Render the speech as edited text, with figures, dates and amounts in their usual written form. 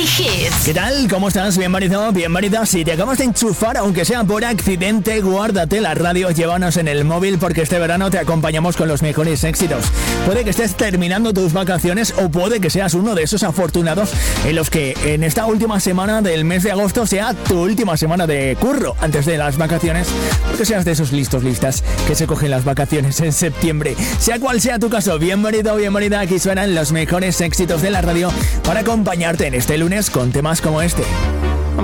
Hits. ¿Qué tal? ¿Cómo estás? Bienvenido, bienvenida. Si te acabas de enchufar, aunque sea por accidente, guárdate la radio, llévanos en el móvil porque este verano te acompañamos con los mejores éxitos. Puede que estés terminando tus vacaciones o puede que seas uno de esos afortunados en los que en esta última semana del mes de agosto sea tu última semana de curro antes de las vacaciones, porque seas de esos listas que se cogen las vacaciones en septiembre. Sea cual sea tu caso, bienvenido, bienvenida. Aquí suenan los mejores éxitos de la radio para acompañarte en este lunes con temas como este.